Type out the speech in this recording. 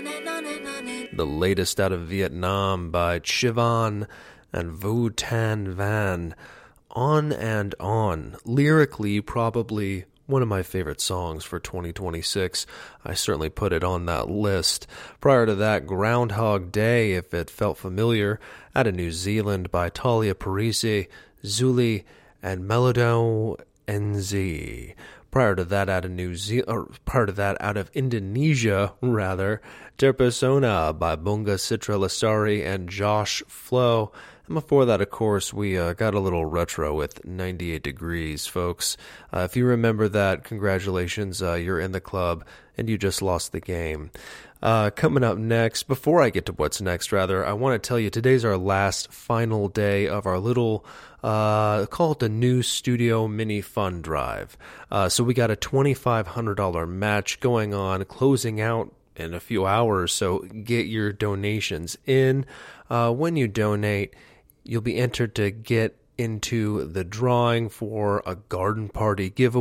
The latest out of Vietnam by Chivan and Vu Tan Van. On and On. Lyrically, probably one of my favorite songs for 2026. I certainly put it on that list. Prior to that, Groundhog Day, if it felt familiar, out of New Zealand by Talia Parisi, Zuli, and Melodo NZ. Prior to that, out of Indonesia, Terpesona by Bunga Citra Lestari and Josh Flo. And before that, of course, we got a little retro with 98 Degrees, folks. If you remember that, congratulations, you're in the club, and you just lost the game. Coming up next, before I get to what's next, I want to tell you today's our last final day of our little, call it the New Studio Mini Fund Drive. So we got a $2,500 match going on, closing out in a few hours, so get your donations in. When you donate, you'll be entered to get into the drawing for a garden party giveaway.